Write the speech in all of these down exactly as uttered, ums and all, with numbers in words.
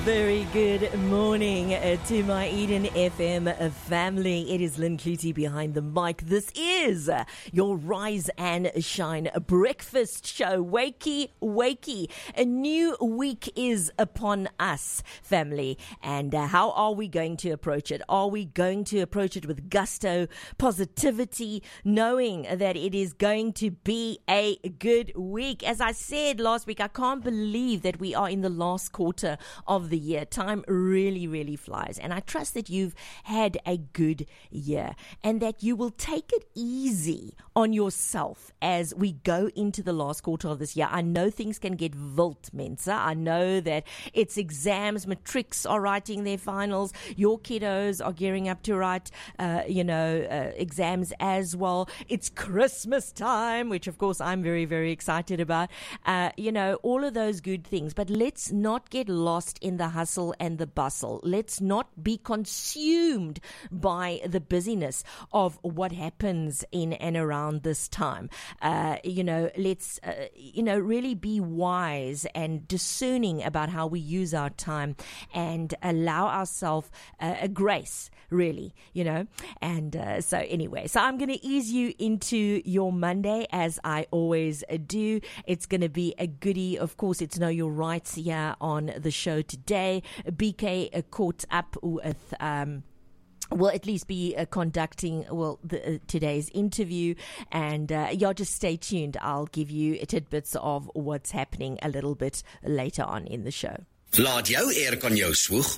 Very good morning uh, to my Eden F M family. It is Lynn Clutie behind the mic. This is uh, your Rise and Shine breakfast show. Wakey, wakey. A new week is upon us, family. And uh, how are we going to approach it? Are we going to approach it with gusto, positivity, knowing that it is going to be a good week? As I said last week, I can't believe that we are in the last quarter of the year. Time really, really flies. And I trust that you've had a good year and that you will take it easy on yourself as we go into the last quarter of this year. I know things can get wild, Mensa. I know that it's exams, matrics are writing their finals. Your kiddos are gearing up to write, uh, you know, uh, exams as well. It's Christmas time, which of course I'm very, very excited about. Uh, you know, all of those good things. But let's not get lost in the hustle and the bustle. Let's not be consumed by the busyness of what happens in and around this time. Uh, you know, let's, uh, you know, really be wise and discerning about how we use our time and allow ourselves uh, a grace, really, you know. And uh, so anyway, so I'm going to ease you into your Monday as I always do. It's going to be a goodie. Of course, it's Know Your Rights here on the show today. B K uh, caught up with um will at least be uh, conducting well the, uh, today's interview, and uh, y'all just stay tuned. I'll give you tidbits of what's happening a little bit later on in the show. Laat jou aircon jou swoeg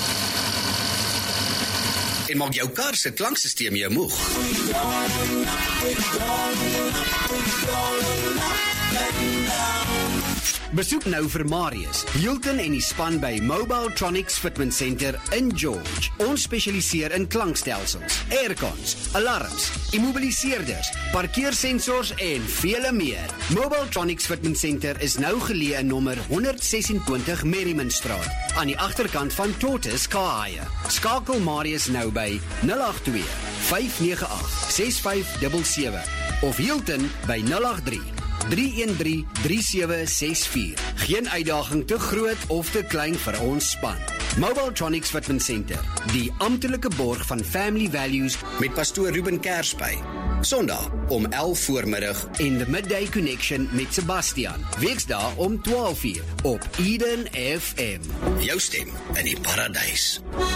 en maak jou kar se klanksysteem jou moeg. Besoek nou vir Marius, Hilton en die span by Mobile Tronics Fitment Center in George. Ons spesialiseer in klankstelsels, aircons, alarms, immobiliseerders, parkeersensors en vele meer. Mobile Tronics Fitment Center is nou geleë in nommer honderd sesentwintig Merrimanstraat, aan die agterkant van Tortoise Car. Skakel Marius nou by nul agt twee, vyf nege agt, ses vyf sewe sewe of Hilton by nul agt drie, drie een drie, drie sewe ses vier. Geen uitdaging te groot of te klein vir ons span. Mobile Tronics Fitment Center, die amptelike borg van Family Values met pastoor Ruben Kersby. Sondag om elf voormiddag en The Midday Connection met Sebastian. Weksdae om twaalf uur op Eden F M. Jou stem in die paradys.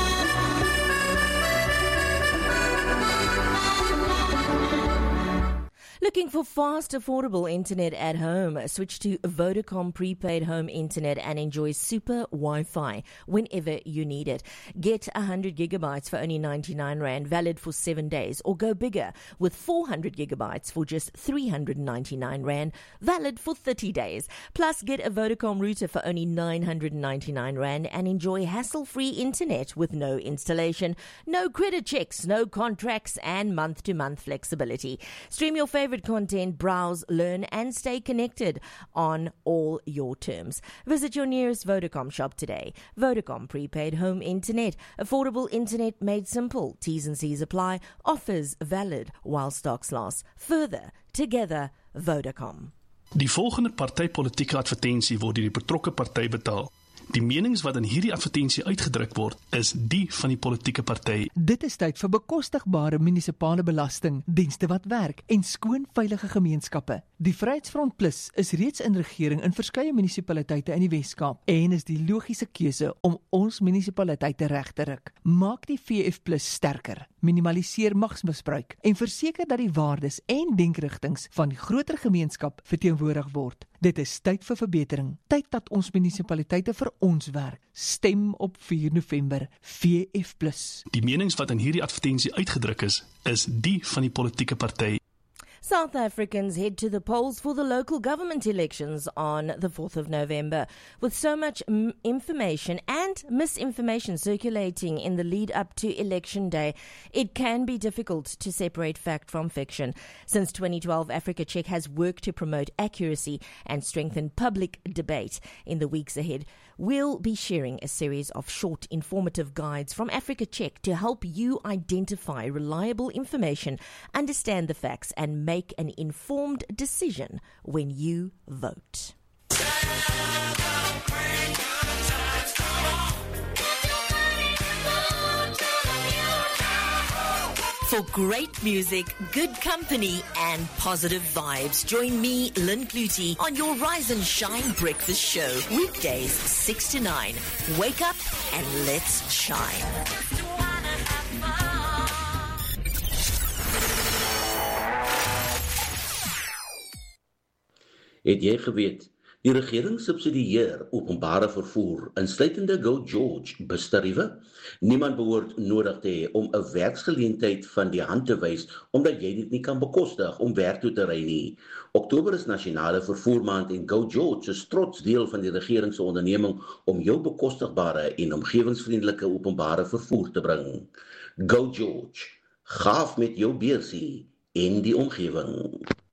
Looking for fast, affordable internet at home? Switch to Vodacom prepaid home internet and enjoy super Wi-Fi whenever you need it. Get one hundred gigabytes for only ninety-nine rand, valid for seven days, or go bigger with four hundred gigabytes for just three hundred ninety-nine rand, valid for thirty days. Plus, get a Vodacom router for only nine hundred ninety-nine rand and enjoy hassle-free internet with no installation, no credit checks, no contracts, and month-to-month flexibility. Stream your favorite content, browse, learn, and stay connected on all your terms. Visit your nearest Vodacom shop today. Vodacom prepaid home internet. Affordable internet made simple. T's and C's apply. Offers valid while stocks last. Further, together, Vodacom. Die volgende partypolitieke advertensie word deur die betrokke party betaal. Die menings wat in hierdie advertensie uitgedruk word, is die van die politieke party. Dit is tyd vir bekostigbare munisipale belasting, dienste wat werk en skoon veilige gemeenskappe. Die Vryheidsfront Plus is reeds in regering in verskeie munisipaliteite in die Wes-Kaap en is die logiese keuse om ons munisipaliteite reg te ruk. Maak die V F Plus sterker, minimaliseer magsmisbruik en verseker dat die waardes en denkrigtings van die groter gemeenskap verteenwoordig word. Dit is tyd vir verbetering, tyd dat ons munisipaliteite vir ons werk. Stem op vier November, V F Plus. Die menings wat in hierdie advertensie uitgedruk is, is die van die politieke party. South Africans head to the polls for the local government elections on the fourth of November. With so much m- information and misinformation circulating in the lead up to election day, it can be difficult to separate fact from fiction. Since twenty twelve, Africa Check has worked to promote accuracy and strengthen public debate. In the weeks ahead, we'll be sharing a series of short informative guides from Africa Check to help you identify reliable information, understand the facts, and make Make an informed decision when you vote. Celebrate good times, come on. For great music, good company, and positive vibes, join me, Lynn Clutie, on your Rise and Shine Breakfast Show. Weekdays, six to nine. Wake up and let's shine. Het jy geweet, die regering subsidieer openbare vervoer, insluitende Go George bustariewe? Niemand behoort nodig te hê om 'n werksgeleentheid van die hand te wys, omdat jy dit nie kan bekostig om werk toe te ry nie. Oktober is nasionale vervoermaand en Go George is trots deel van die regering se onderneming om jou bekostigbare en omgewingsvriendelike openbare vervoer te bring. Go George, gaaf met jou beursie en die omgewing.